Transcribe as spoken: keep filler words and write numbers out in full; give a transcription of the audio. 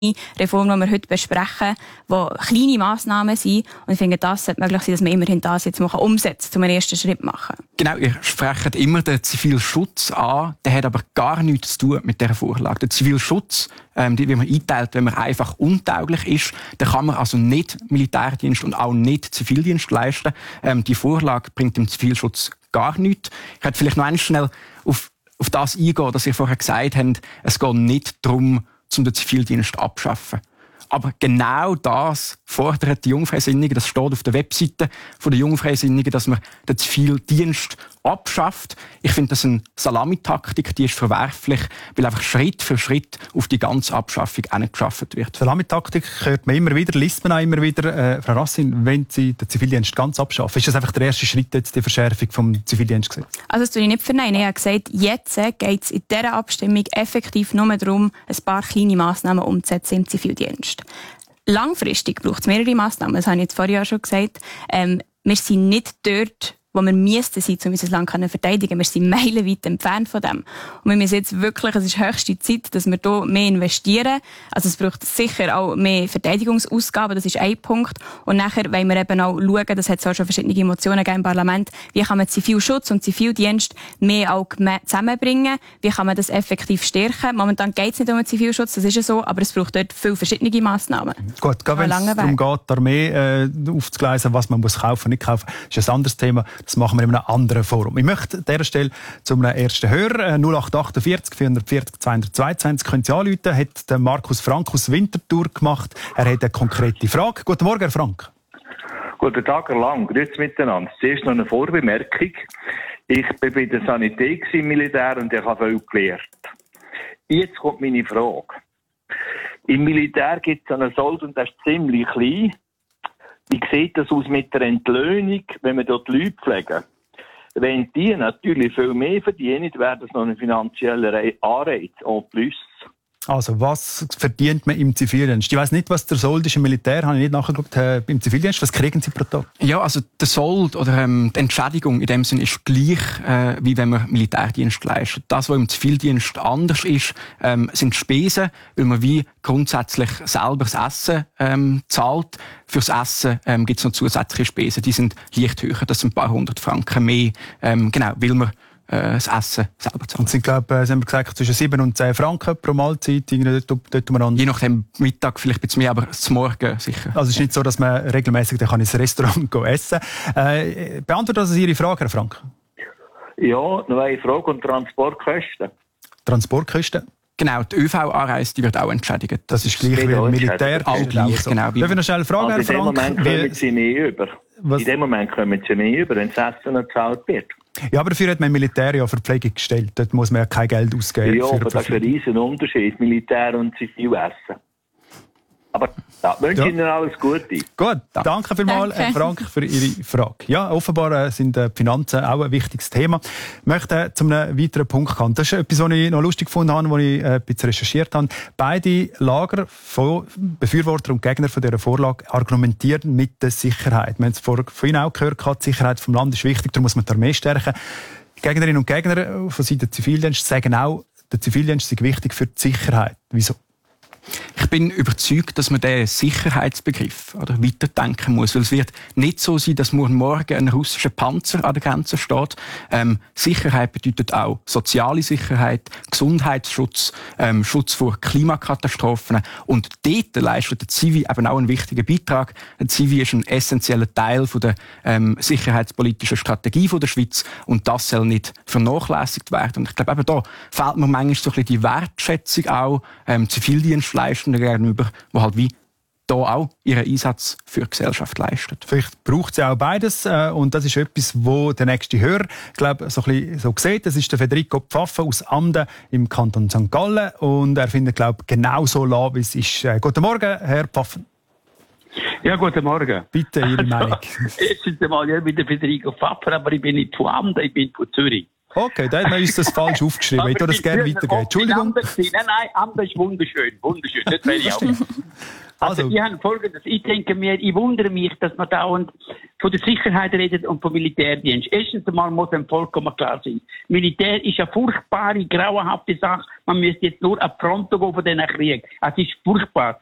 Reform, die wir heute besprechen, die kleine Massnahmen sind. Und ich finde, das sollte möglich sein, dass man immerhin das jetzt mal umsetzt, um einen ersten Schritt zu machen. Genau, ihr sprecht immer den Zivilschutz an. Der hat aber gar nichts zu tun mit dieser Vorlage. Der Zivilschutz, ähm, wie man einteilt, wenn man einfach untauglich ist, dann kann man also nicht Militärdienst und auch nicht Zivildienst leisten. Ähm, die Vorlage bringt dem Zivilschutz gar nichts. Ich hätte vielleicht noch einmal schnell auf, auf das eingehen, dass ihr vorher gesagt habt, es geht nicht darum, um den Zivildienst abschaffen. Aber genau das fordert die Jungfreisinnigen. Das steht auf der Webseite der Jungfreisinnigen, dass man den Zivildienst abschafft. Ich finde das eine Salamitaktik, die ist verwerflich, weil einfach Schritt für Schritt auf die ganze Abschaffung hingeschafft wird. Salamitaktik hört man immer wieder, liest man auch immer wieder. Äh, Frau Rassin, wenn Sie den Zivildienst ganz abschaffen, ist das einfach der erste Schritt, jetzt die Verschärfung vom Zivildienstgesetz? Also das tue ich nicht verneinen. Ich habe gesagt, jetzt geht es in dieser Abstimmung effektiv nur darum, ein paar kleine Massnahmen umzusetzen im Zivildienst. Langfristig braucht es mehrere Massnahmen, das habe ich jetzt vorher auch schon gesagt. Ähm, wir sind nicht dort, wo wir müssten sein, um unser Land zu verteidigen. Wir sind meilenweit entfernt von dem. Und wir müssen jetzt wirklich, es ist höchste Zeit, dass wir hier mehr investieren. Also es braucht sicher auch mehr Verteidigungsausgaben, das ist ein Punkt. Und nachher wollen wir eben auch schauen, das hat es auch schon verschiedene Emotionen gegeben im Parlament, wie kann man Zivilschutz und Zivildienst mehr auch zusammenbringen, wie kann man das effektiv stärken. Momentan geht es nicht um den Zivilschutz, das ist ja so, aber es braucht dort viele verschiedene Massnahmen. Gut, gerade wenn es darum geht, die Armee äh, aufzugleisen, was man muss kaufen und nicht kaufen, ist ein anderes Thema. Das machen wir in einem anderen Forum. Ich möchte an dieser Stelle zu einem ersten Hörer, null acht achtundvierzig vierhundertvierzig zweihundertzweiundzwanzig, können Sie anrufen, hat der Markus Frank aus Winterthur gemacht. Er hat eine konkrete Frage. Guten Morgen, Herr Frank. Guten Tag, Herr Lang. Grüezi miteinander. Zuerst noch eine Vorbemerkung. Ich bin bei der Sanität im Militär und ich habe viel gelernt. Jetzt kommt meine Frage. Im Militär gibt es einen Sold und der ist ziemlich klein. Wie sieht das aus mit der Entlöhnung, wenn wir dort Leute pflegen? Wenn die natürlich viel mehr verdienen, wäre das noch ein finanzieller Anreiz, en plus. Also, was verdient man im Zivildienst? Ich weiss nicht, was der Sold ist im Militär, habe ich nicht nachgeschaut. Äh, im Zivildienst, was kriegen Sie pro Tag? Ja, also der Sold oder ähm, die Entschädigung in dem Sinn ist gleich, äh, wie wenn man Militärdienst leistet. Das, was im Zivildienst anders ist, ähm, sind Spesen, weil man wie grundsätzlich selber das Essen ähm, zahlt. Fürs Essen ähm, gibt es noch zusätzliche Spesen, die sind leicht höher, das sind ein paar hundert Franken mehr, ähm, genau, weil man das Essen selber zahlen. Und sind, glaube ich, Sie haben gesagt, zwischen sieben und zehn Franken pro Mahlzeit. Dort, dort umeinander. Je nachdem, Mittag vielleicht ein bisschen mehr, aber zum Morgen sicher. Also es ist nicht so, dass man regelmäßig dann ins Restaurant gehen essen kann. Äh, beantwortet das Ihre Frage, Herr Frank? Ja, noch eine Frage und Transportkosten. Transportkosten? Genau, die ÖV-Anreise die wird auch entschädigt. Das ist gleich wie im Militär. Auch gleich, genau. Darf ich noch schnell fragen, also Herr Frank? In dem Moment kommen Sie mehr über. Was? In dem Moment kommen Sie mehr über, wenn das Essen gezahlt wird. Ja, aber dafür hat man im Militär ja Verpflegung gestellt. Dort muss man ja kein Geld ausgeben. Ja, aber das ist ein riesen Unterschied, Militär und Zivilessen. Aber ja, wünsche ja. Ihnen alles Gute. Gut, danke vielmals, Herr Frank, für Ihre Frage. Ja, offenbar sind die Finanzen auch ein wichtiges Thema. Ich möchte zu einem weiteren Punkt kommen. Das ist etwas, was ich noch lustig gefunden habe, was ich ein bisschen recherchiert habe. Beide Lager, von Befürworter und Gegner von dieser Vorlage, argumentieren mit der Sicherheit. Wir haben es von Ihnen auch gehört, die Sicherheit des Landes ist wichtig, darum muss man die Armee stärken. Die Gegnerinnen und Gegner von Seiten des Zivildienstes sagen auch, der Zivildienst ist wichtig für die Sicherheit. Wieso? Ich bin überzeugt, dass man den Sicherheitsbegriff oder weiterdenken muss, weil es wird nicht so sein, dass morgen ein russischer Panzer an der Grenze steht. Ähm, Sicherheit bedeutet auch soziale Sicherheit, Gesundheitsschutz, ähm, Schutz vor Klimakatastrophen und dort leistet der Zivi eben auch einen wichtigen Beitrag. Der Zivi ist ein essentieller Teil von der ähm, sicherheitspolitischen Strategie von der Schweiz und das soll nicht vernachlässigt werden. Und ich glaube, eben da fehlt mir manchmal so ein bisschen die Wertschätzung auch ähm, Zivildienst Leistenden gegenüber, die halt wie da auch ihren Einsatz für die Gesellschaft leistet. Vielleicht braucht es auch beides und das ist etwas, wo der nächste Hörer, glaube so ein bisschen so sieht. Das ist der Federico Pfaffe aus Amden im Kanton Sankt Gallen und er findet, glaube genau so lassen, wie es ist. Äh, guten Morgen, Herr Pfaffen. Ja, guten Morgen. Bitte, Ihre Meinung. Jetzt sind wir mal ja mit der Federico Pfaffer, aber ich bin nicht von Amden, ich bin von Zürich. Okay, da hat man uns das falsch aufgeschrieben. Ich würde das gerne weitergeben. Entschuldigung. Nein, nein, Amden ist wunderschön, wunderschön. Das wäre ich auch. Also, Also, ich habe Folgendes. Ich denke mir, ich wundere mich, dass man dauernd von der Sicherheit redet und vom Militärdienst. Erstens einmal muss einem vollkommen klar sein. Militär ist eine furchtbare, grauenhafte Sache. Man müsste jetzt nur an die Front gehen von diesen Krieg. Es ist furchtbar.